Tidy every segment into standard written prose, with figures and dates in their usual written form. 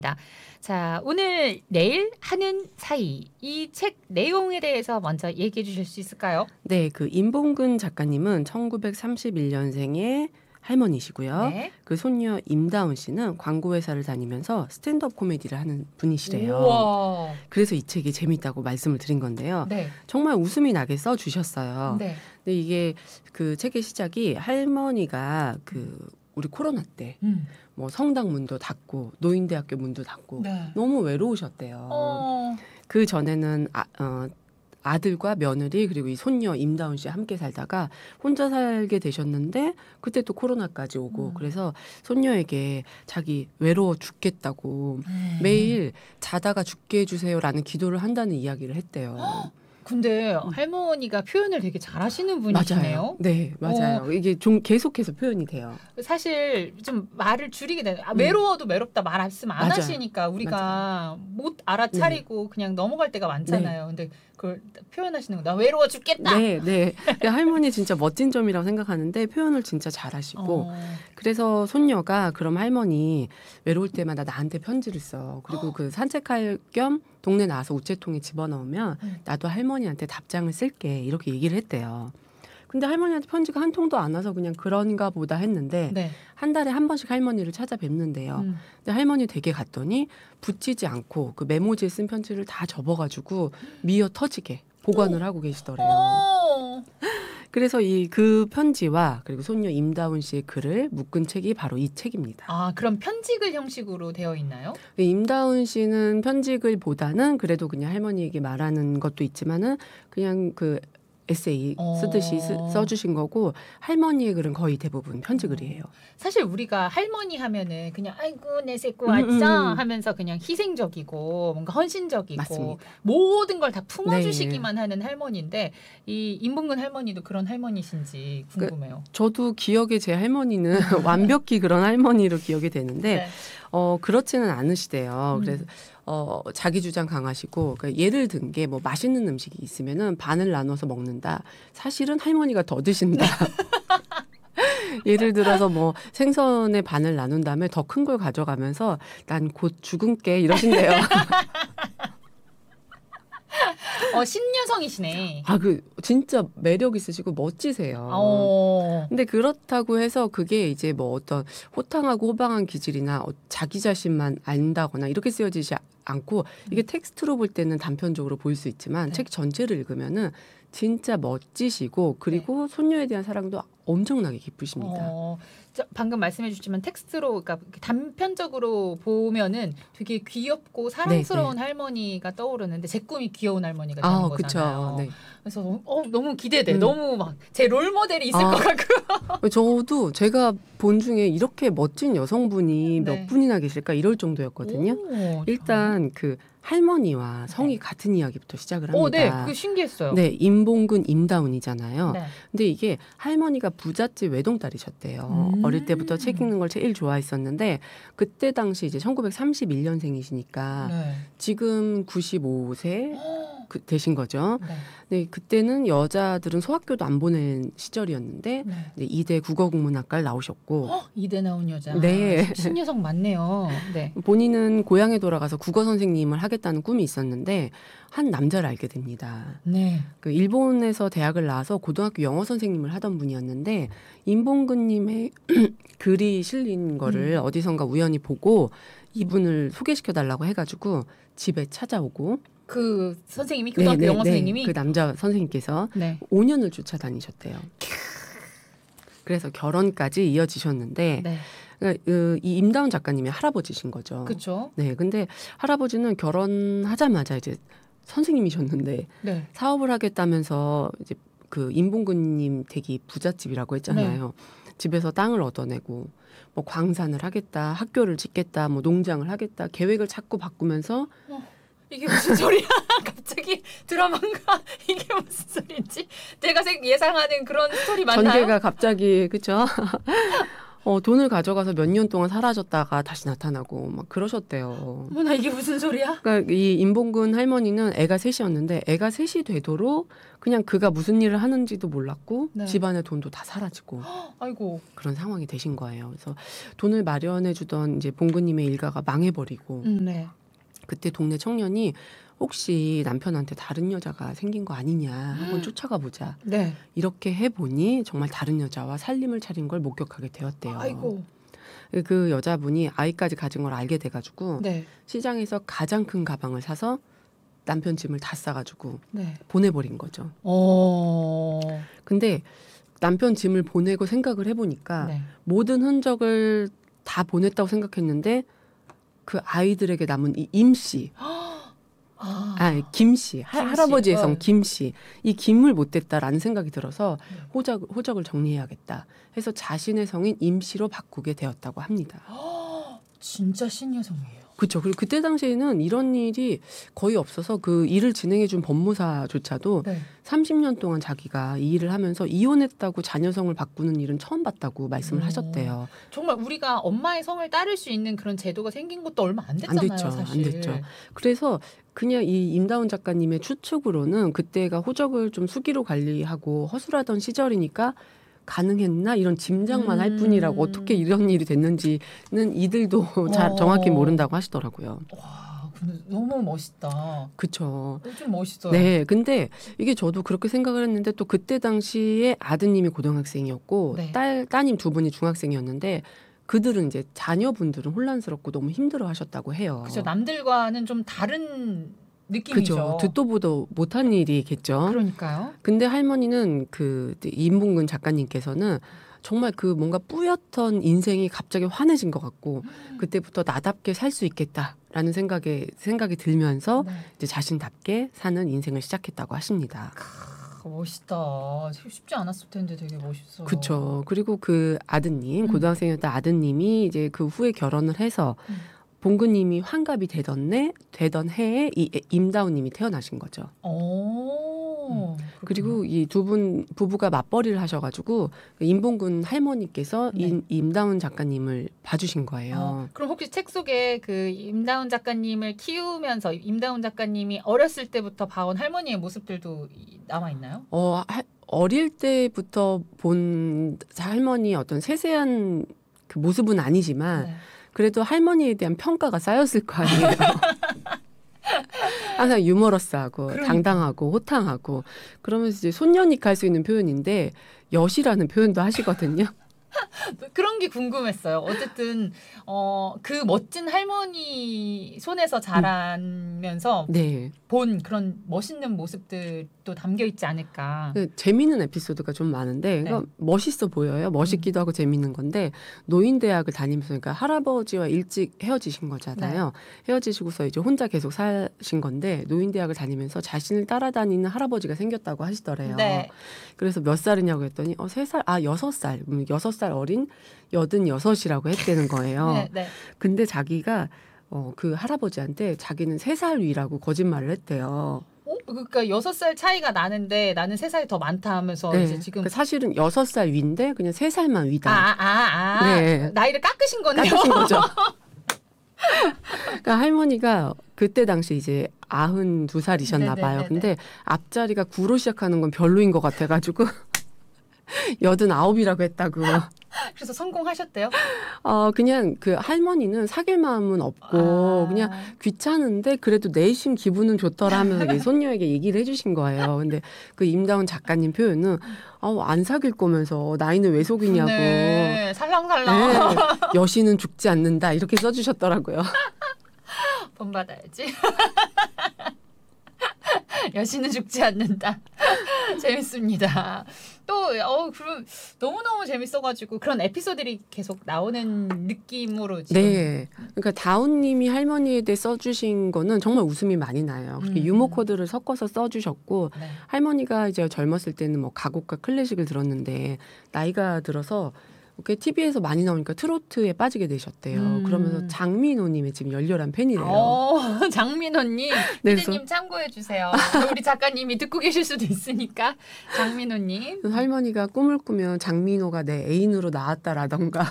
자, 오늘 내일 하는 사이 이 책 내용에 대해서 먼저 얘기해 주실 수 있을까요? 네, 그 임봉근 작가님은 1931년생의 할머니시고요. 네. 그 손녀 임다운 씨는 광고회사를 다니면서 스탠드업 코미디를 하는 분이시래요. 우와. 그래서 이 책이 재밌다고 말씀을 드린 건데요. 네. 정말 웃음이 나게 써주셨어요. 네. 근데 이게 그 책의 시작이 할머니가 그 우리 코로나 때 뭐 성당 문도 닫고 노인대학교 문도 닫고 네. 너무 외로우셨대요. 그 전에는 아들과 며느리 그리고 이 손녀 임다운 씨 함께 살다가 혼자 살게 되셨는데 그때 또 코로나까지 오고 그래서 손녀에게 자기 외로워 죽겠다고 매일 자다가 죽게 해주세요라는 기도를 한다는 이야기를 했대요. 근데 할머니가 표현을 되게 잘하시는 분이시네요. 맞아요. 네, 맞아요. 이게 좀 계속해서 표현이 돼요. 사실 좀 말을 줄이게 되는. 외로워도 외롭다 말씀 안 맞아요. 하시니까 우리가 못 알아차리고 그냥 넘어갈 때가 많잖아요. 근데 그걸 표현하시는 거. 나 외로워 죽겠다. 네, 네. 할머니 진짜 멋진 점이라고 생각하는데 표현을 진짜 잘하시고 그래서 손녀가 그럼 할머니 외로울 때마다 나한테 편지를 써. 그리고 그 산책할 겸 동네 나와서 우체통에 집어넣으면 나도 할머니한테 답장을 쓸게 이렇게 얘기를 했대요. 근데 할머니한테 편지가 한 통도 안 와서 그냥 그런가 보다 했는데 네. 한 달에 한 번씩 할머니를 찾아뵙는데요. 근데 할머니 댁에 갔더니 붙이지 않고 그 메모지에 쓴 편지를 다 접어가지고 미어 터지게 보관을 하고 계시더래요. 그래서 그 편지와 그리고 손녀 임다운 씨의 글을 묶은 책이 바로 이 책입니다. 아, 그럼 편지글 형식으로 되어 있나요? 임다운 씨는 편지글보다는 그래도 그냥 할머니에게 말하는 것도 있지만은 그냥 그 에세이 쓰듯이 써주신 거고 할머니의 글은 거의 대부분 편지글이에요. 사실 우리가 할머니 하면은 그냥 아이고 내 새끼 왔자 하면서 그냥 희생적이고 뭔가 헌신적이고 맞습니다. 모든 걸 다 품어주시기만 하는 할머니인데 이 임봉근 할머니도 그런 할머니신지 궁금해요. 저도 기억에 제 할머니는 완벽히 그런 할머니로 기억이 되는데 네. 그렇지는 않으시대요. 그래서 자기 주장 강하시고 그러니까 예를 든 게 뭐 맛있는 음식이 있으면은 반을 나눠서 먹는다. 사실은 할머니가 더 드신다. 예를 들어서 뭐 생선의 반을 나눈 다음에 더 큰 걸 가져가면서 난 곧 죽은게 이러신대요. 신여성이시네. 진짜 매력 있으시고 멋지세요. 근데 그렇다고 해서 그게 이제 뭐 어떤 호탕하고 호방한 기질이나 자기 자신만 안다거나 이렇게 쓰여지지 않고 이게 텍스트로 볼 때는 단편적으로 보일 수 있지만 책 전체를 읽으면은 진짜 멋지시고 그리고 손녀에 대한 사랑도 엄청나게 깊으십니다. 방금 말씀해 주셨지만 텍스트로 그러니까 단편적으로 보면은 되게 귀엽고 사랑스러운 할머니가 떠오르는데 제 꿈이 귀여운 할머니가 되는 거잖아요. 그쵸. 네. 그래서 너무 기대돼. 너무 막 제 롤모델이 있을 것 같고. 저도 제가 본 중에 이렇게 멋진 여성분이 네. 몇 분이나 계실까 이럴 정도였거든요. 일단 그 할머니와 성이 같은 이야기부터 시작을 합니다. 네, 그게 신기했어요. 네, 임봉근 임다운이잖아요. 네. 근데 이게 할머니가 부잣집 외동딸이셨대요. 어릴 때부터 책 읽는 걸 제일 좋아했었는데 그때 당시 이제 1931년생이시니까 지금 95세 되신 거죠. 네, 그때는 여자들은 소학교도 안 보낸 시절이었는데 이제 이대 국어국문학과를 나오셨고 이대 나온 여자. 네. 신여성 맞네요. 네. 본인은 고향에 돌아가서 국어 선생님을 하겠다는 꿈이 있었는데 한 남자를 알게 됩니다. 네. 그 일본에서 대학을 나와서 고등학교 영어 선생님을 하던 분이었는데 임봉근님의 글이 실린 거를 어디선가 우연히 보고 이분을 소개시켜달라고 해가지고 집에 찾아오고 그 선생님이 고등학교 영어 선생님이 그 남자 선생님께서 5년을 쫓아다니셨대요. 그래서 결혼까지 이어지셨는데 그러니까 이 임다운 작가님이 할아버지신 거죠. 그렇죠. 네, 근데 할아버지는 결혼하자마자 이제 선생님이셨는데 사업을 하겠다면서 이제 그 임봉근님 댁이 부잣집이라고 했잖아요. 집에서 땅을 얻어내고 뭐 광산을 하겠다, 학교를 짓겠다, 뭐 농장을 하겠다 계획을 자꾸 바꾸면서 이게 무슨 소리야? 갑자기 드라마인가? 이게 무슨 소리인지? 제가 예상하는 그런 스토리 맞나요? 전개가 갑자기 그렇죠. 돈을 가져가서 몇 년 동안 사라졌다가 다시 나타나고 막 그러셨대요. 어머나 이게 무슨 소리야? 그러니까 이 임봉근 할머니는 애가 셋이었는데 애가 셋이 되도록 그냥 그가 무슨 일을 하는지도 몰랐고 네. 집안의 돈도 다 사라지고 아이고. 그런 상황이 되신 거예요. 그래서 돈을 마련해 주던 이제 봉근님의 일가가 망해버리고 네. 그때 동네 청년이 혹시 남편한테 다른 여자가 생긴 거 아니냐 한번 쫓아가 보자. 네. 이렇게 해보니 정말 다른 여자와 살림을 차린 걸 목격하게 되었대요. 아이고. 그 여자분이 아이까지 가진 걸 알게 돼가지고 네. 시장에서 가장 큰 가방을 사서 남편 짐을 다 싸가지고 네. 보내버린 거죠. 어. 근데 남편 짐을 보내고 생각을 해보니까 네. 모든 흔적을 다 보냈다고 생각했는데 그 아이들에게 남은 이 임씨, 김씨, 할아버지의 성 김씨, 이 김을 못 댔다라는 생각이 들어서 호적을 정리해야겠다 해서 자신의 성인 임씨로 바꾸게 되었다고 합니다. 진짜 신여성이에요. 그렇죠. 그리고 그때 당시에는 이런 일이 거의 없어서 그 일을 진행해준 법무사조차도 네. 30년 동안 자기가 이 일을 하면서 이혼했다고 자녀성을 바꾸는 일은 처음 봤다고 말씀을 하셨대요. 정말 우리가 엄마의 성을 따를 수 있는 그런 제도가 생긴 것도 얼마 안 됐잖아요. 됐죠. 사실. 안 됐죠. 그래서 그냥 이 임다운 작가님의 추측으로는 그때가 호적을 좀 수기로 관리하고 허술하던 시절이니까 가능했나 이런 짐작만 할 뿐이라고 어떻게 이런 일이 됐는지는 이들도 잘 정확히 모른다고 하시더라고요. 와, 근데 너무 멋있다. 그렇죠. 좀 멋있어요. 네, 근데 이게 저도 그렇게 생각을 했는데 또 그때 당시에 아드님이 고등학생이었고 네. 따님 두 분이 중학생이었는데 그들은 이제 자녀분들은 혼란스럽고 너무 힘들어하셨다고 해요. 그죠. 남들과는 좀 다른 느낌이죠. 그죠. 듣도 보도 못한 일이겠죠. 그러니까요. 근데 할머니는 그 임봉근 작가님께서는 정말 그 뭔가 뿌옇던 인생이 갑자기 환해진 것 같고 그때부터 나답게 살 수 있겠다라는 생각이 들면서 네. 이제 자신답게 사는 인생을 시작했다고 하십니다. 멋있다. 쉽지 않았을 텐데 되게 멋있어요. 그렇죠. 그리고 그 아드님, 고등학생이었던 아드님이 이제 그 후에 결혼을 해서 봉근님이 환갑이 되던 해에 이 임다운님이 태어나신 거죠. 그리고 이 두 분 부부가 맞벌이를 하셔가지고 임봉근 할머니께서 네. 임다운 작가님을 봐주신 거예요. 그럼 혹시 책 속에 그 임다운 작가님을 키우면서 임다운 작가님이 어렸을 때부터 봐온 할머니의 모습들도 남아 있나요? 어릴 때부터 본 할머니의 어떤 세세한 그 모습은 아니지만 네. 그래도 할머니에 대한 평가가 쌓였을 거 아니에요. 항상 유머러스하고 그러니까. 당당하고 호탕하고 그러면서 이제 손녀니까 할 수 있는 표현인데 여시라는 표현도 하시거든요. 그런 게 궁금했어요. 어쨌든 그 멋진 할머니 손에서 자라면서 네. 본 그런 멋있는 모습들도 담겨 있지 않을까. 재미있는 에피소드가 좀 많은데 그러니까 멋있어 보여요. 멋있기도 하고 재미있는 건데 노인대학을 다니면서 그러니까 할아버지와 일찍 헤어지신 거잖아요. 헤어지시고서 이제 혼자 계속 사신 건데 노인대학을 다니면서 자신을 따라다니는 할아버지가 생겼다고 하시더래요. 네. 그래서 몇 살이냐고 했더니 3살, 6살, 6살 어린 86이라고 했다는 거예요. 네, 네. 근데 자기가 그 할아버지한테 자기는 3살 위라고 거짓말을 했대요. 그러니까 6살 차이가 나는데 나는 3살 더 많다 하면서 네. 이제 지금 그러니까 사실은 6살 위인데 그냥 3살만 위다. 네. 나이를 깎으신 거네요. 깎으신 거죠. 그러니까 할머니가 그때 당시 이제 92살이셨나 봐요. 근데 앞자리가 9로 시작하는 건 별로인 것 같아가지고 89이라고 했다고. 그래서 성공하셨대요? 그냥 그 할머니는 사귈 마음은 없고 그냥 귀찮은데 그래도 내심 기분은 좋더라 하면서 손녀에게 얘기를 해주신 거예요. 근데 그 임다운 작가님 표현은 안 사귈 거면서 나이는 왜 속이냐고. 네, 살랑살랑. 네, 여신은 죽지 않는다 이렇게 써주셨더라고요. 본받아야지. 여신은 죽지 않는다. 재밌습니다. 또 그럼 너무너무 재밌어가지고 그런 에피소드들이 계속 나오는 느낌으로 지금. 네. 그러니까 다운님이 할머니에 대해 써주신 거는 정말 웃음이 많이 나요. 그렇게 유머 코드를 섞어서 써주셨고 네. 할머니가 이제 젊었을 때는 뭐 가곡과 클래식을 들었는데 나이가 들어서 그게 TV에서 많이 나오니까 트로트에 빠지게 되셨대요. 그러면서 장민호님의 지금 열렬한 팬이래요. 장민호님, 네, 피디님 참고해 주세요. 우리 작가님이 듣고 계실 수도 있으니까 장민호님. 할머니가 꿈을 꾸면 장민호가 내 애인으로 나왔다라던가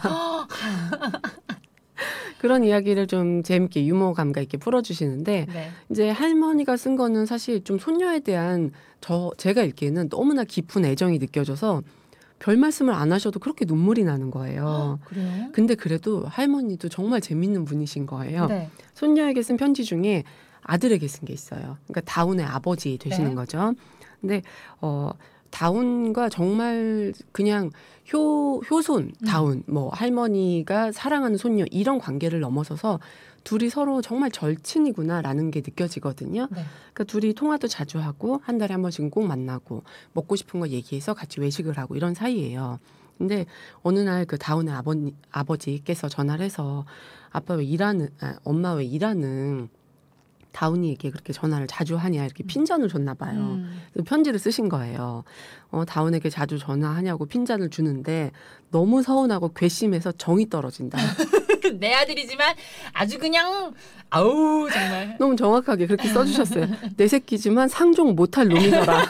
그런 이야기를 좀 재밌게 유머 감각 있게 풀어주시는데 네. 이제 할머니가 쓴 거는 사실 좀 손녀에 대한 제가 읽기에는 너무나 깊은 애정이 느껴져서 별 말씀을 안 하셔도 그렇게 눈물이 나는 거예요. 그래요? 근데 그래도 할머니도 정말 재밌는 분이신 거예요. 네. 손녀에게 쓴 편지 중에 아들에게 쓴 게 있어요. 그러니까 다운의 아버지 되시는 네. 거죠. 근데 다운과 정말 그냥 효손 다운 뭐 할머니가 사랑하는 손녀 이런 관계를 넘어서서 둘이 서로 정말 절친이구나라는 게 느껴지거든요. 네. 그러니까 둘이 통화도 자주 하고 한 달에 한 번씩은 꼭 만나고 먹고 싶은 거 얘기해서 같이 외식을 하고 이런 사이예요. 근데 어느 날 그 다운의 아버지께서 전화를 해서 엄마 왜 일하는 다운이에게 그렇게 전화를 자주 하냐 이렇게 핀잔을 줬나 봐요. 그래서 편지를 쓰신 거예요. 다운에게 자주 전화하냐고 핀잔을 주는데 너무 서운하고 괘씸해서 정이 떨어진다. 내 아들이지만 아주 그냥 아우 정말 너무 정확하게 그렇게 써주셨어요. 내 새끼지만 상종 못할 놈이더라.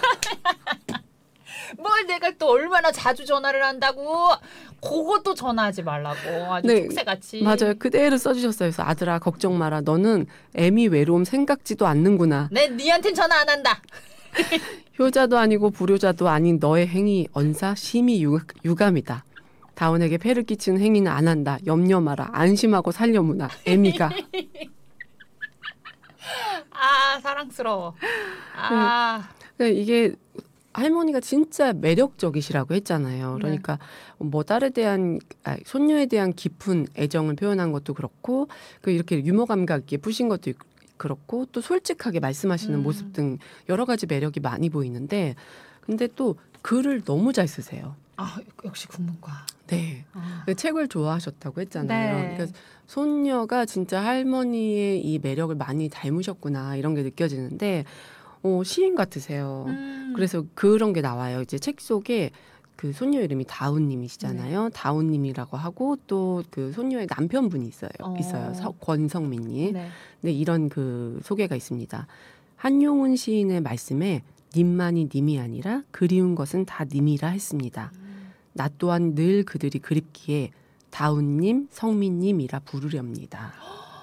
뭘 내가 또 얼마나 자주 전화를 한다고 그것도 전화하지 말라고 아주 네, 촉새같이. 맞아요. 그대로 써주셨어요. 그래서 아들아 걱정 마라. 너는 애미 외로움 생각지도 않는구나. 니한텐 전화 안 한다. 효자도 아니고 불효자도 아닌 너의 행위 언사 심히 유감이다. 다운에게 폐를 끼치는 행위는 안 한다. 염려 마라. 안심하고 살려무나. 애미가. 아 사랑스러워. 아 이게 할머니가 진짜 매력적이시라고 했잖아요. 그러니까 뭐 손녀에 대한 깊은 애정을 표현한 것도 그렇고 이렇게 유머 감각 있게 푸신 것도 그렇고 또 솔직하게 말씀하시는 모습 등 여러 가지 매력이 많이 보이는데 근데 또 글을 너무 잘 쓰세요. 아 역시 국문과. 네. 책을 좋아하셨다고 했잖아요. 네. 그러니까 손녀가 진짜 할머니의 이 매력을 많이 닮으셨구나 이런 게 느껴지는데 시인 같으세요. 그래서 그런 게 나와요. 이제 책 속에 그 손녀 이름이 다운님이시잖아요. 네. 다운님이라고 하고 또 그 손녀의 남편분이 있어요. 권성민님. 네. 네, 이런 그 소개가 있습니다. 한용운 시인의 말씀에 님만이 님이 아니라 그리운 것은 다 님이라 했습니다. 나 또한 늘 그들이 그립기에 다운님, 성민님이라 부르렵니다.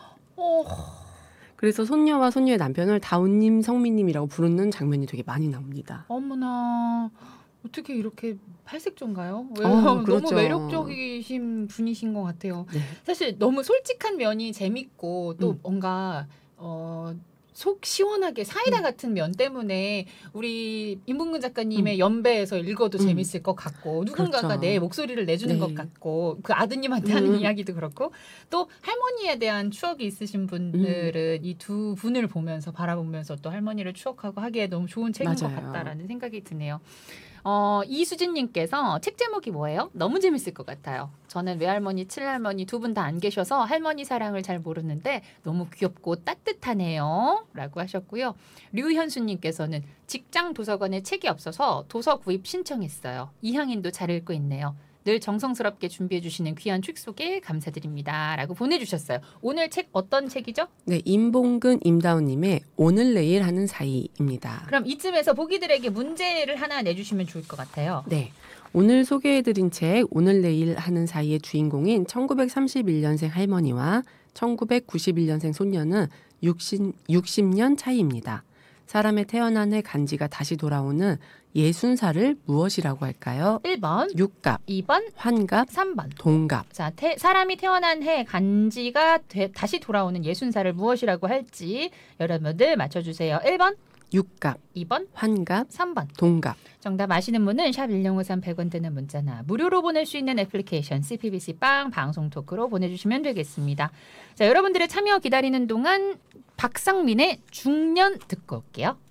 그래서 손녀와 손녀의 남편을 다운님, 성민님이라고 부르는 장면이 되게 많이 나옵니다. 어머나 어떻게 이렇게 팔색조인가요? 그렇죠. 너무 매력적이신 분이신 것 같아요. 네. 사실 너무 솔직한 면이 재밌고 또 뭔가 속 시원하게 사이다 같은 면 때문에 우리 임봉근 작가님의 연배에서 읽어도 재밌을 것 같고 누군가가 그렇죠. 내 목소리를 내주는 것 같고 그 아드님한테 하는 이야기도 그렇고 또 할머니에 대한 추억이 있으신 분들은 이 두 분을 보면서 바라보면서 또 할머니를 추억하고 하기에 너무 좋은 책인 것 같다라는 생각이 드네요. 이수진님께서 책 제목이 뭐예요? 너무 재밌을 것 같아요. 저는 외할머니, 친할머니 두 분 다 안 계셔서 할머니 사랑을 잘 모르는데 너무 귀엽고 따뜻하네요. 라고 하셨고요. 류현수님께서는 직장 도서관에 책이 없어서 도서 구입 신청했어요. 이향인도 잘 읽고 있네요. 늘 정성스럽게 준비해 주시는 귀한 책 소개 감사드립니다. 라고 보내주셨어요. 오늘 책 어떤 책이죠? 네, 임봉근 임다운님의 오늘 내일 하는 사이입니다. 그럼 이쯤에서 보기들에게 문제를 하나 내주시면 좋을 것 같아요. 네, 오늘 소개해드린 책 오늘 내일 하는 사이의 주인공인 1931년생 할머니와 1991년생 손녀는 60년 차이입니다. 사람의 태어난 해 간지가 다시 돌아오는 예순살을 무엇이라고 할까요? 1번 육갑, 2번 환갑, 3번 동갑. 자, 사람이 태어난 해 간지가 다시 돌아오는 예순살을 무엇이라고 할지 여러분들 맞춰주세요. 1번 육갑, 2번 환갑, 3번 동갑. 정답 아시는 분은 샵 1053 100원 드는 문자나 무료로 보낼 수 있는 애플리케이션 CPBC 빵 방송 토크로 보내주시면 되겠습니다. 자, 여러분들의 참여 기다리는 동안 박상민의 중년 듣고 올게요.